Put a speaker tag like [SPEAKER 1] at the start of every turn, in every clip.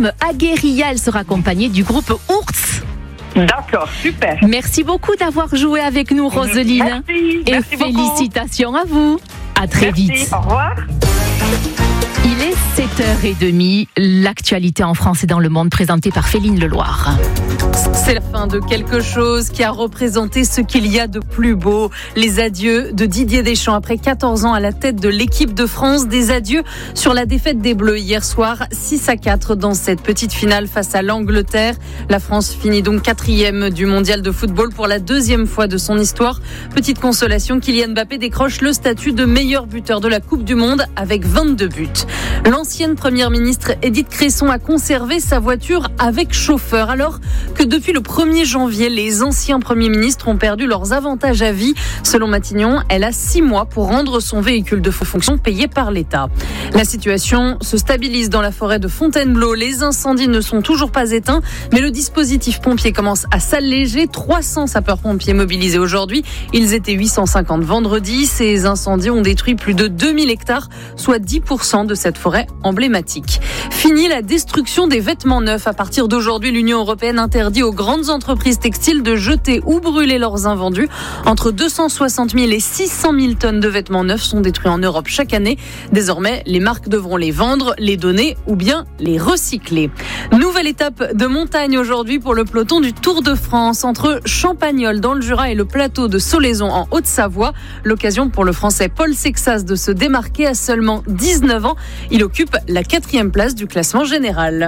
[SPEAKER 1] forme aguerria. Elle sera accompagnée du groupe Ours.
[SPEAKER 2] D'accord, super.
[SPEAKER 1] Merci beaucoup d'avoir joué avec nous, Roseline.
[SPEAKER 2] Merci
[SPEAKER 1] félicitations beaucoup. À vous. À très vite.
[SPEAKER 2] Au revoir.
[SPEAKER 1] Il est 7h30. L'actualité en France et dans le monde présentée par Féline Leloir.
[SPEAKER 3] C'est la fin de quelque chose qui a représenté ce qu'il y a de plus beau. Les adieux de Didier Deschamps après 14 ans à la tête de l'équipe de France. Des adieux sur la défaite des Bleus hier soir, 6-4 dans cette petite finale face à l'Angleterre. La France finit donc 4e du mondial de football pour la 2e fois de son histoire. Petite consolation, Kylian Mbappé décroche le statut de meilleur buteur de la Coupe du Monde avec 22 buts. L'ancienne première ministre Édith Cresson a conservé sa voiture avec chauffeur, alors que depuis le 1er janvier, les anciens premiers ministres ont perdu leurs avantages à vie. Selon Matignon, elle a 6 mois pour rendre son véhicule de fonction payé par l'État. La situation se stabilise dans la forêt de Fontainebleau. Les incendies ne sont toujours pas éteints, mais le dispositif pompier commence à s'alléger. 300 sapeurs-pompiers mobilisés aujourd'hui. Ils étaient 850 vendredi. Ces incendies ont détruit plus de 2000 hectares, soit 10% de cette forêt emblématique. Fini la destruction des vêtements neufs. À partir d'aujourd'hui, l'Union européenne interdit aux grandes entreprises textiles de jeter ou brûler leurs invendus. Entre 260 000 et 600 000 tonnes de vêtements neufs sont détruits en Europe chaque année. Désormais, les marques devront les vendre, les donner ou bien les recycler. Nouvelle étape de montagne aujourd'hui pour le peloton du Tour de France entre Champagnole dans le Jura et le plateau de Solaison en Haute-Savoie. L'occasion pour le Français Paul Sexas de se démarquer à seulement 19 ans. Il occupe la 4e place du classement général.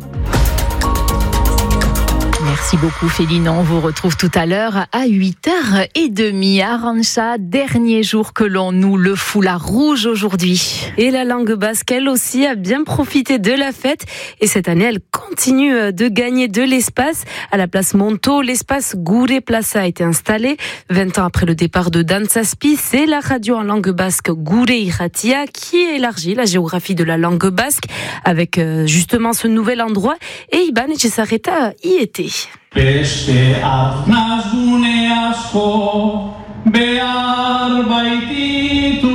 [SPEAKER 1] Merci beaucoup Féline, on vous retrouve tout à l'heure à 8h30 à Arantxa, dernier jour que l'on noue le foulard rouge aujourd'hui.
[SPEAKER 4] Et la langue basque, elle aussi, a bien profité de la fête et cette année, elle continue de gagner de l'espace. À la place Monto, l'espace Gure Plaza a été installé. 20 ans après le départ de Dantzaspi, c'est la radio en langue basque Gure Irratia qui élargit la géographie de la langue basque avec justement ce nouvel endroit et Iban Etxezarreta y était.
[SPEAKER 5] Beste arnazgune asko behar baititu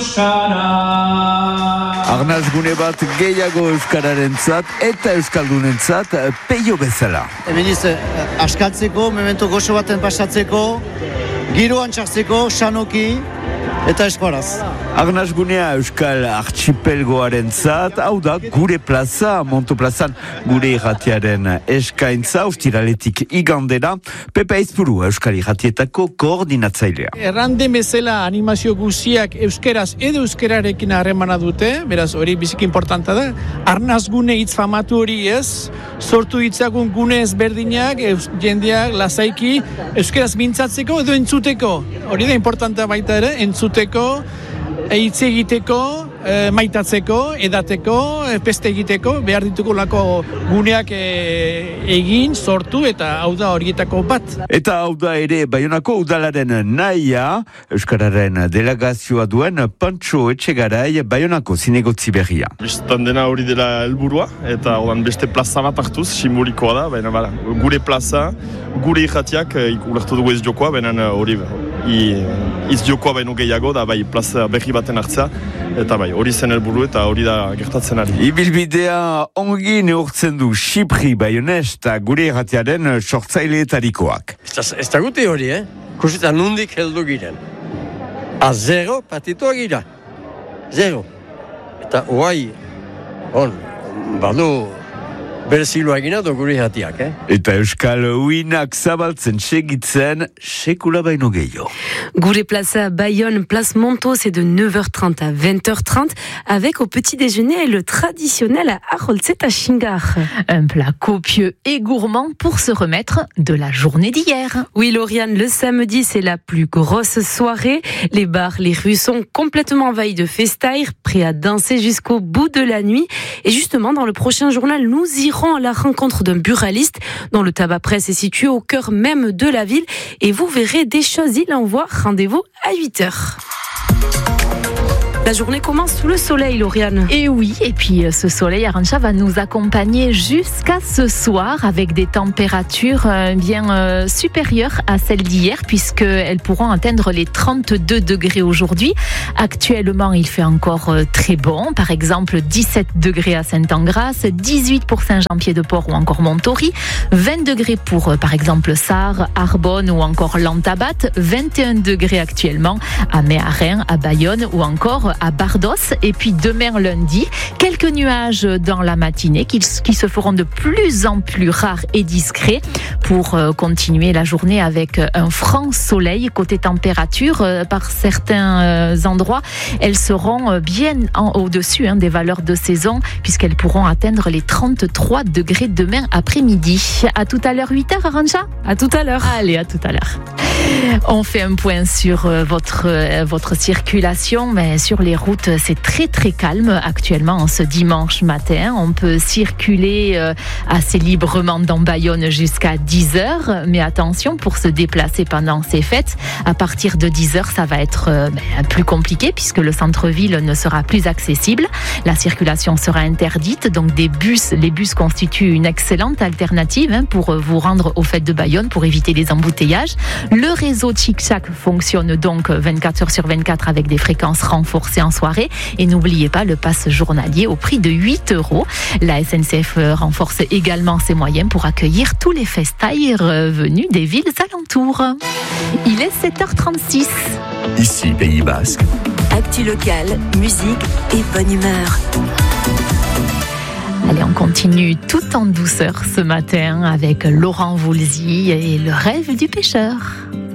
[SPEAKER 5] euskara.
[SPEAKER 6] Arnazgune bat gehiago euskararentzat eta euskaldunentzat peio bezala.
[SPEAKER 7] Hemen askaltzeko, memento goxo baten pasatzeko, giroan txartzeko, sanoki eta eskoraz.
[SPEAKER 6] Arnazgunea euskal archipelgoarentzat, hau da Gure Plaza, Monto Plazan Gure Irratiaren eskaintza, ostiraletik igandera, Pepe Aizpuru euskal irratietako koordinatzailea.
[SPEAKER 8] Errande bezala animazio guziak euskeraz edo euskerarekin harremana dute, beraz hori biziki importanta da. Arnazgune hitz famatu hori ez, sortu hitzagun gune ezberdinak, jendeak lasaiki euskeraz mintzatzeko edo entzuteko. Hori da importanta baita ere, entzuteko, hitz egiteko, maitatzeko, edateko, peste egiteko, behar dituko lako guneak egin, sortu, eta hau da horietako bat.
[SPEAKER 6] Eta hau da ere Baionako udalaren nahia, euskararen delegazioa duen Pantxo Etxegarai Baionako zinegotzi berria.
[SPEAKER 9] Bistan dena hori dela helburua, eta odan beste plaza bat hartuz, simbolikoa da, baina bala, gure plaza, gure irratiak ulertu dugu ez jokoa, baina hori iz jokoa baino gehiago, da bai plaza berri baten hartzea, eta bai, hori zen helburu eta hori da gertatzen ari.
[SPEAKER 6] Ibilbidea ongi neurtzen du Xipri Baionez eta gure irratiaren sortzaileetarikoak.
[SPEAKER 10] Ez da gute hori, Kusita nundik heldu giren. A 0 patitoa gira. 0. Eta oai, badu berziloa egina do gure irratiak,
[SPEAKER 6] Eta euskal uinak zabaltzen segitzen, sekula baino gehiago.
[SPEAKER 4] Gure Plaza Bayonne, place Monto, c'est de 9h30 à 20h30 avec au petit déjeuner le traditionnel Arolzeta Shingar.
[SPEAKER 1] Un plat copieux et gourmand pour se remettre de la journée d'hier.
[SPEAKER 4] Oui, Lauriane, le samedi, c'est la plus grosse soirée. Les bars, les rues sont complètement envahis de festaires, prêts à danser jusqu'au bout de la nuit. Et justement, dans le prochain journal, nous irons à la rencontre d'un buraliste dont le tabac presse est situé au cœur même de la ville. Et vous verrez des choses, il envoie. Rendez-vous à 8h. La journée commence sous le soleil, Lauriane.
[SPEAKER 1] Et oui, et puis ce soleil, Arantxa, va nous accompagner jusqu'à ce soir avec des températures bien supérieures à celles d'hier, puisqu'elles pourront atteindre les 32 degrés aujourd'hui. Actuellement, il fait encore très bon. Par exemple, 17 degrés à Saint-Engrâce, 18 pour Saint-Jean-Pied-de-Port ou encore Montory, 20 degrés pour, par exemple, Sarre, Arbonne ou encore Lantabat, 21 degrés actuellement à Méharin, à Bayonne ou encore à Bardos. Et puis demain lundi, quelques nuages dans la matinée qui se feront de plus en plus rares et discrets pour continuer la journée avec un franc soleil. Côté température, par certains endroits, elles seront bien au-dessus des valeurs de saison puisqu'elles pourront atteindre les 33 degrés demain après-midi. À tout à l'heure, 8h, Arantxa ?
[SPEAKER 4] À tout à l'heure.
[SPEAKER 1] Allez, à tout à l'heure. On fait un point sur votre circulation, mais sur les routes, c'est très très calme actuellement ce dimanche matin. On peut circuler assez librement dans Bayonne jusqu'à 10h, mais attention pour se déplacer pendant ces fêtes. À partir de 10h, ça va être plus compliqué puisque le centre-ville ne sera plus accessible. La circulation sera interdite, donc les bus constituent une excellente alternative pour vous rendre aux fêtes de Bayonne pour éviter les embouteillages. Le réseau Chic-Chac fonctionne donc 24 heures sur 24 avec des fréquences renforcées en soirée. Et n'oubliez pas le pass journalier au prix de 8 €. La SNCF renforce également ses moyens pour accueillir tous les festailles venus des villes alentours. Il est 7h36.
[SPEAKER 11] Ici, Pays Basque.
[SPEAKER 12] Actu locale, musique et bonne humeur.
[SPEAKER 1] Allez, on continue tout en douceur ce matin avec Laurent Voulzy et le rêve du pêcheur.